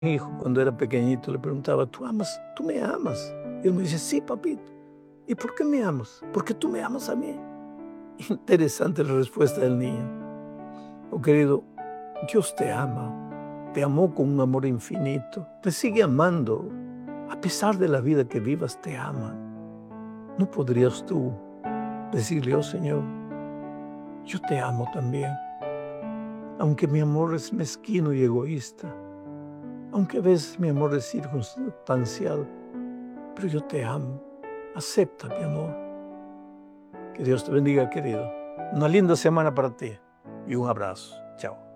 Mi hijo, cuando era pequeñito, le preguntaba: ¿tú amas? ¿Tú me amas? Y él me dice: sí, papito. ¿Y por qué me amas? Porque tú me amas a mí. Interesante la respuesta del niño. Oh, querido, Dios te ama. Te amó con un amor infinito. Te sigue amando. A pesar de la vida que vivas, te ama. ¿No podrías tú decirle: oh Señor, yo te amo también? Aunque mi amor es mezquino y egoísta, aunque a veces mi amor es circunstancial, pero yo te amo. Acepta mi amor. Que Dios te bendiga, querido. Una linda semana para ti y un abrazo. Chao.